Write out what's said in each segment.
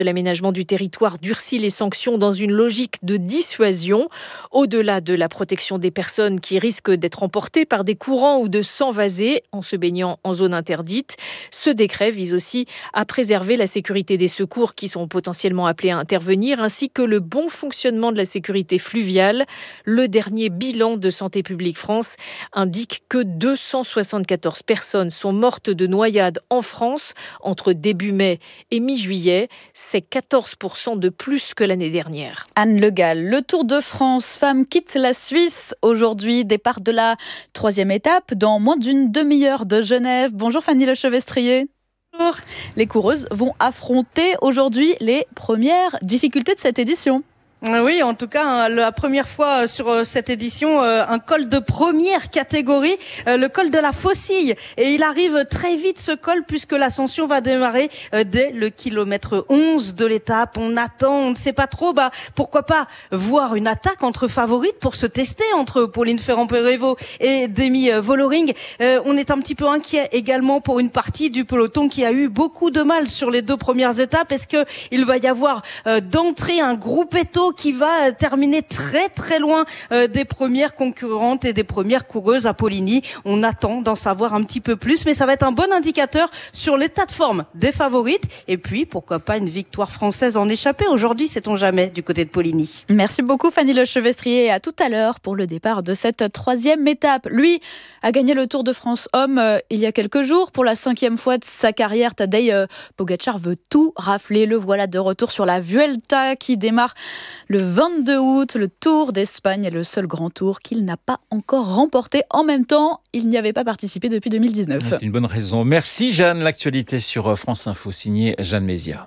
de l'aménagement du territoire durcit les sanctions dans une logique de dissuasion. Au-delà de la protection des personnes qui risquent d'être emportées par des courants ou de s'envaser en se baignant en zone interdite, ce décret vise aussi à préserver la sécurité des secours qui sont potentiellement appelés à intervenir, ainsi que le bon fonctionnement de la sécurité fluviale. Le dernier bilan de Santé publique France indique que 274 personnes sont mortes de noyade en France entre début mai et mi-juillet. C'est 14% de plus que l'année dernière. Anne Le Gall, le Tour de France femme quitte la Suisse. Aujourd'hui, départ de la 3e étape dans moins d'une demi-heure de Genève. Bonjour Fanny Lechevestrier. Bonjour. Les coureuses vont affronter aujourd'hui les premières difficultés de cette édition. Oui, en tout cas, la première fois sur cette édition, un col de première catégorie, le col de la Faucille. Et il arrive très vite ce col puisque l'ascension va démarrer dès le kilomètre 11 de l'étape. On attend, on ne sait pas trop, pourquoi pas voir une attaque entre favorites pour se tester entre Pauline Ferrand-Prévot et Demi Vollering. On est un petit peu inquiet également pour une partie du peloton qui a eu beaucoup de mal sur les 2 premières étapes. Est-ce que il va y avoir d'entrée un gruppetto qui va terminer très très loin des premières concurrentes et des premières coureuses à Poligny? On attend d'en savoir un petit peu plus, mais ça va être un bon indicateur sur l'état de forme des favorites. Et puis, pourquoi pas une victoire française en échappée aujourd'hui, sait-on jamais, du côté de Poligny. Merci beaucoup Fanny Lechevestrier, à tout à l'heure pour le départ de cette 3e étape. Lui a gagné le Tour de France homme il y a quelques jours. Pour la 5e fois de sa carrière, Tadej Pogačar veut tout rafler. Le voilà de retour sur la Vuelta qui démarre le 22 août. Le Tour d'Espagne est le seul grand tour qu'il n'a pas encore remporté. En même temps, il n'y avait pas participé depuis 2019. C'est une bonne raison. Merci Jeanne. L'actualité sur France Info, signée Jeanne Mézia.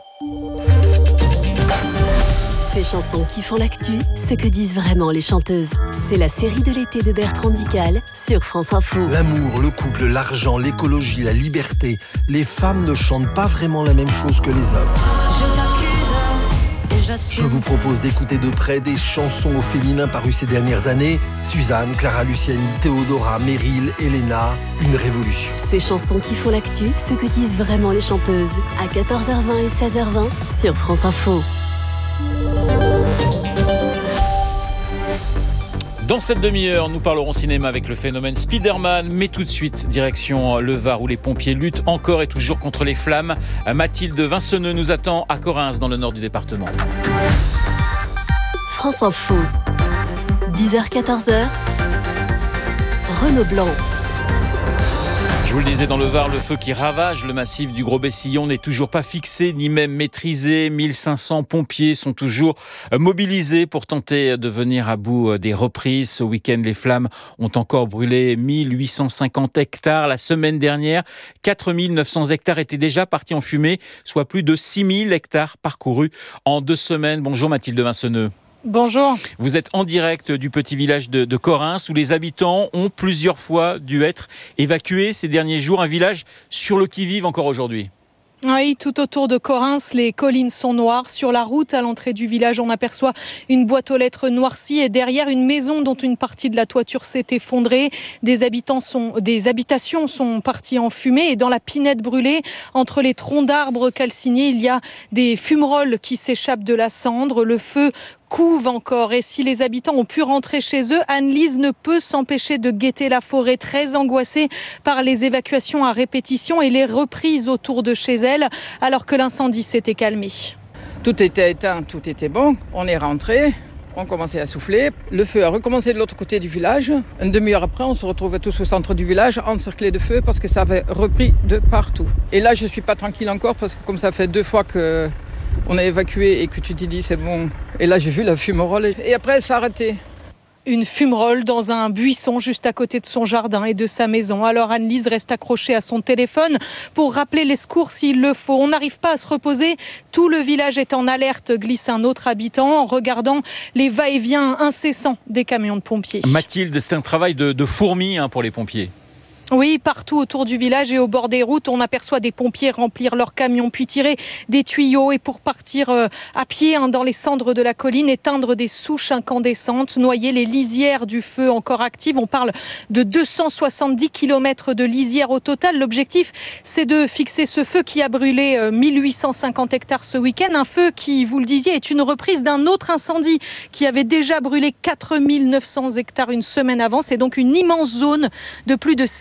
Ces chansons qui font l'actu, ce que disent vraiment les chanteuses. C'est la série de l'été de Bertrand Dical sur France Info. L'amour, le couple, l'argent, l'écologie, la liberté. Les femmes ne chantent pas vraiment la même chose que les hommes. Je vous propose d'écouter de près des chansons au féminin parues ces dernières années. Suzanne, Clara Luciani, Théodora, Meryl, Elena, une révolution. Ces chansons qui font l'actu, ce que disent vraiment les chanteuses. À 14h20 et 16h20 sur France Info. Dans cette demi-heure, nous parlerons cinéma avec le phénomène Spider-Man, mais tout de suite, direction le Var où les pompiers luttent encore et toujours contre les flammes. Mathilde Vinceneux nous attend à Correns, dans le nord du département. France Info, 10h-14h, Renaud Blanc. Je vous le disais, dans le Var, le feu qui ravage le massif du Gros-Bessillon n'est toujours pas fixé, ni même maîtrisé. 1500 pompiers sont toujours mobilisés pour tenter de venir à bout des reprises. Ce week-end, les flammes ont encore brûlé 1850 hectares. La semaine dernière, 4900 hectares étaient déjà partis en fumée, soit plus de 6000 hectares parcourus en 2 semaines. Bonjour Mathilde Vinceneux. Bonjour. Vous êtes en direct du petit village de Correns où les habitants ont plusieurs fois dû être évacués ces derniers jours. Un village sur le qui-vive encore aujourd'hui. Oui, tout autour de Correns, les collines sont noires. Sur la route, à l'entrée du village, on aperçoit une boîte aux lettres noircie et derrière une maison dont une partie de la toiture s'est effondrée. Des habitations sont parties en fumée et dans la pinette brûlée, entre les troncs d'arbres calcinés, il y a des fumerolles qui s'échappent de la cendre. Le feu couve encore et si les habitants ont pu rentrer chez eux, Anne-Lise ne peut s'empêcher de guetter la forêt, très angoissée par les évacuations à répétition et les reprises autour de chez elle alors que l'incendie s'était calmé. Tout était éteint, tout était bon, on est rentré. On commençait à souffler. Le feu a recommencé de l'autre côté du village. Une demi-heure après, on se retrouvait tous au centre du village, encerclés de feu parce que ça avait repris de partout. Et là, je ne suis pas tranquille encore parce que comme ça fait 2 fois qu'on a évacué et que tu te dis c'est bon. Et là, j'ai vu la fumerole et après, elle s'est arrêtée. Une fumerole dans un buisson juste à côté de son jardin et de sa maison. Alors Anne-Lise reste accrochée à son téléphone pour rappeler les secours s'il le faut. On n'arrive pas à se reposer. Tout le village est en alerte, glisse un autre habitant en regardant les va-et-vient incessants des camions de pompiers. Mathilde, c'est un travail de fourmi pour les pompiers. Oui, partout autour du village et au bord des routes, on aperçoit des pompiers remplir leurs camions, puis tirer des tuyaux et pour partir à pied dans les cendres de la colline, éteindre des souches incandescentes, noyer les lisières du feu encore actives. On parle de 270 km de lisières au total. L'objectif, c'est de fixer ce feu qui a brûlé 1850 hectares ce week-end. Un feu qui, vous le disiez, est une reprise d'un autre incendie qui avait déjà brûlé 4900 hectares une semaine avant. C'est donc une immense zone de plus de